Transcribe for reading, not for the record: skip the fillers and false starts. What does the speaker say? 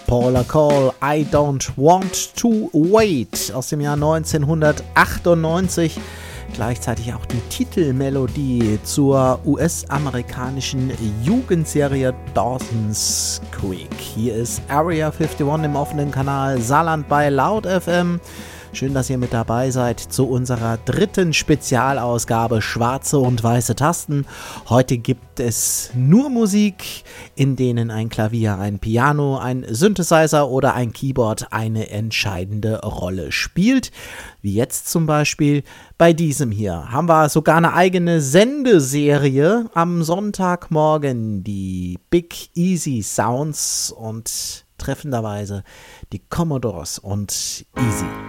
Paula Cole, I Don't Want to Wait aus dem Jahr 1998. Gleichzeitig auch die Titelmelodie zur US-amerikanischen Jugendserie Dawson's Creek. Hier ist Area 51 im offenen Kanal Saarland bei Loud FM. Schön, dass ihr mit dabei seid zu unserer dritten Spezialausgabe Schwarze und weiße Tasten. Heute gibt es nur Musik, in denen ein Klavier, ein Piano, ein Synthesizer oder ein Keyboard eine entscheidende Rolle spielt. Wie jetzt zum Beispiel bei diesem hier. Haben wir sogar eine eigene Sendeserie am Sonntagmorgen, die Big Easy Sounds und treffenderweise die Commodores und Easy.